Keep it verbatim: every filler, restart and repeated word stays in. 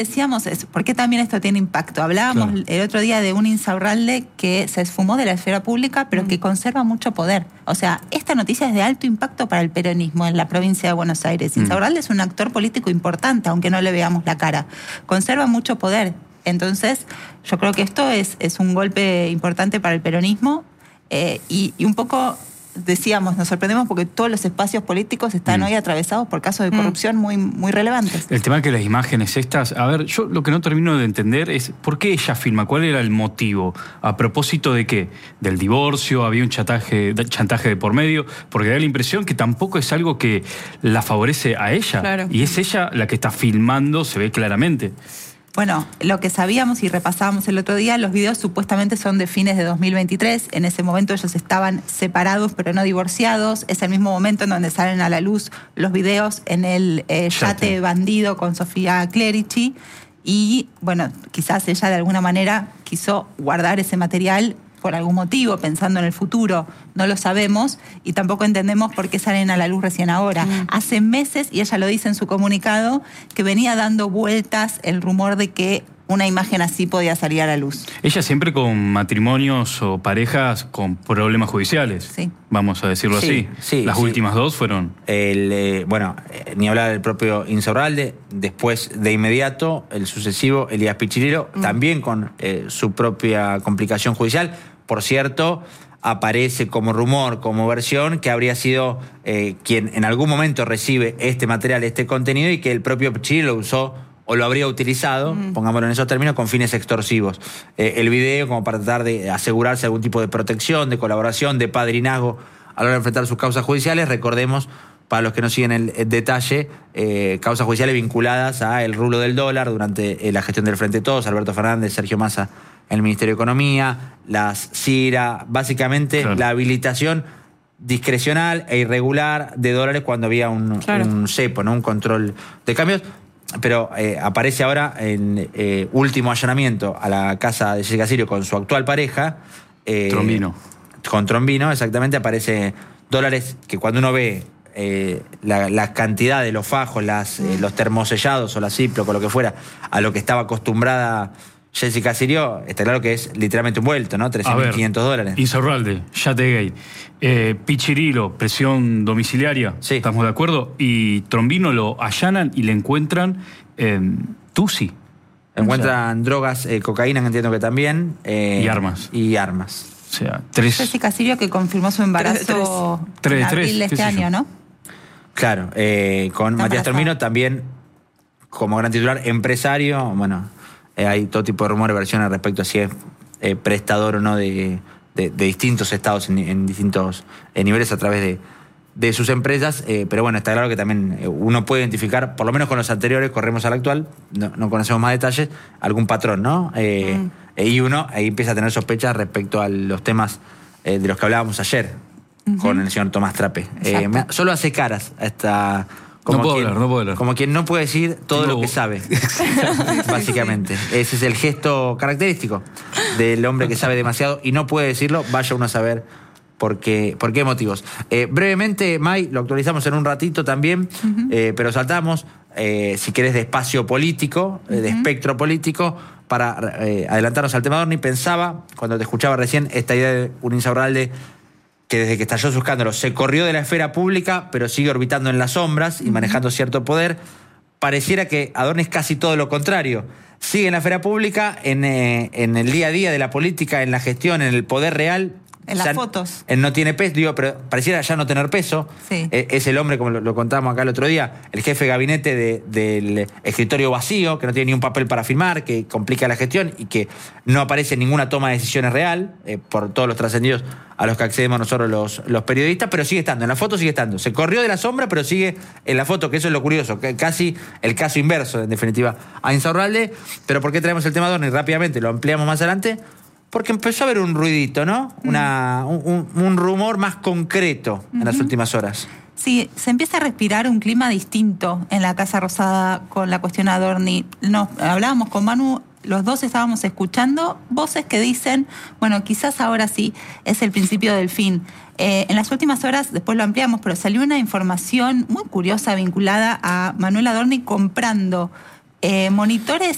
Decíamos eso, ¿por qué también esto tiene impacto? Hablábamos claro. el otro día de un Insaurralde que se esfumó de la esfera pública, pero mm. que conserva mucho poder. O sea, esta noticia es de alto impacto para el peronismo en la provincia de Buenos Aires. Mm. Insaurralde es un actor político importante, aunque no le veamos la cara. Conserva mucho poder. Entonces, yo creo que esto es, es un golpe importante para el peronismo eh, y, y un poco... Decíamos, nos sorprendemos porque todos los espacios políticos están mm. hoy atravesados por casos de corrupción mm. muy, muy relevantes. El tema que las imágenes estas, a ver, yo lo que no termino de entender es por qué ella filma, cuál era el motivo, a propósito de qué, del divorcio, había un chantaje, chantaje de por medio, porque da la impresión que tampoco es algo que la favorece a ella, claro. y es ella la que está filmando, se ve claramente. Bueno, lo que sabíamos y repasábamos el otro día, los videos supuestamente son de fines de dos mil veintitrés. En ese momento ellos estaban separados pero no divorciados. Es el mismo momento en donde salen a la luz los videos en el eh, yate bandido con Sofía Clerici. Y bueno, quizás ella de alguna manera quiso guardar ese material por algún motivo, pensando en el futuro, no lo sabemos y tampoco entendemos por qué salen a la luz recién ahora. Mm. Hace meses, y ella lo dice en su comunicado, que venía dando vueltas el rumor de que una imagen así podía salir a la luz. Ella siempre con matrimonios o parejas con problemas judiciales, sí. vamos a decirlo sí, así. Sí, Las sí. últimas dos fueron... El, eh, bueno, eh, ni hablar del propio Insaurralde, después de inmediato el sucesivo Elías Pichirilo, mm. también con eh, su propia complicación judicial. Por cierto, aparece como rumor, como versión, que habría sido eh, quien en algún momento recibe este material, este contenido, y que el propio Pichirilo lo usó o lo habría utilizado, mm. pongámoslo en esos términos, con fines extorsivos. Eh, el video como para tratar de asegurarse algún tipo de protección, de colaboración, de padrinazgo a la hora de enfrentar sus causas judiciales. Recordemos, para los que no siguen el, el detalle, eh, causas judiciales vinculadas a el rublo del dólar durante eh, la gestión del Frente de Todos, Alberto Fernández, Sergio Massa, el Ministerio de Economía, las CIRA, básicamente claro. la habilitación discrecional e irregular de dólares cuando había un, claro. un cepo, ¿no? Un control de cambios. Pero eh, aparece ahora en eh, último allanamiento a la casa de Jessica Sirio con su actual pareja. Eh, Trombino. Con Trombino, exactamente, aparece dólares que cuando uno ve eh, la, la cantidad de los fajos, las, eh, los termosellados o la Ziploc o lo que fuera, a lo que estaba acostumbrada Jessica Sirio, está claro que es literalmente un vuelto, ¿no? trece mil quinientos dólares. Insaurralde, Yategate, eh, Pichirilo, presión domiciliaria, sí. ¿estamos de acuerdo? Y Trombino lo allanan y le encuentran eh, Tusi. Encuentran o sea, drogas, eh, cocaína, que entiendo que también. Eh, y armas. Y armas. O sea, tres... Jessica Sirio que confirmó su embarazo tres, en abril de este año, ¿no? Claro, eh, con Está Matías Trombino también, como gran titular, empresario, bueno... Eh, hay todo tipo de rumores, versiones respecto a si es eh, prestador o no de, de, de distintos estados en, en distintos eh, niveles a través de, de sus empresas. Eh, pero bueno, está claro que también uno puede identificar, por lo menos con los anteriores, corremos al actual, no, no conocemos más detalles, algún patrón, ¿no? Eh, mm. Y uno ahí empieza a tener sospechas respecto a los temas eh, de los que hablábamos ayer uh-huh. con el señor Tomás Trape. Eh, me, solo hace caras a esta... Como no puedo quien, hablar, no puedo hablar. Como quien no puede decir todo Tengo... lo que sabe, básicamente. Ese es el gesto característico del hombre que sabe demasiado y no puede decirlo, vaya uno a saber por qué, por qué motivos. Eh, brevemente, May, lo actualizamos en un ratito también, uh-huh. eh, pero saltamos, eh, si querés, de espacio político, uh-huh. de espectro político, para eh, adelantarnos al tema de Adorni. Pensaba, cuando te escuchaba recién, esta idea de un Insaurralde que desde que estalló su escándalo se corrió de la esfera pública, pero sigue orbitando en las sombras y manejando cierto poder. Pareciera que Adorni es casi todo lo contrario. Sigue en la esfera pública, en, eh, en el día a día de la política, en la gestión, en el poder real. En las ya, fotos. Él no tiene peso, digo, pero pareciera ya no tener peso. Sí. Eh, es el hombre, como lo, lo contábamos acá el otro día, el jefe de gabinete de, del escritorio vacío, que no tiene ni un papel para firmar, que complica la gestión y que no aparece en ninguna toma de decisiones real, eh, por todos los trascendidos a los que accedemos nosotros los, los periodistas, pero sigue estando, en la foto sigue estando. Se corrió de la sombra, pero sigue en la foto, que eso es lo curioso, que casi el caso inverso, en definitiva, a Insaurralde. Pero ¿por qué traemos el tema de Adorni? Rápidamente, lo ampliamos más adelante. Porque empezó a haber un ruidito, ¿no? Una, un, un rumor más concreto en uh-huh. las últimas horas. Sí, se empieza a respirar un clima distinto en la Casa Rosada con la cuestión Adorni. Nos hablábamos con Manu, los dos estábamos escuchando voces que dicen, bueno, quizás ahora sí es el principio del fin. Eh, en las últimas horas, después lo ampliamos, pero salió una información muy curiosa vinculada a Manuel Adorni comprando eh, monitores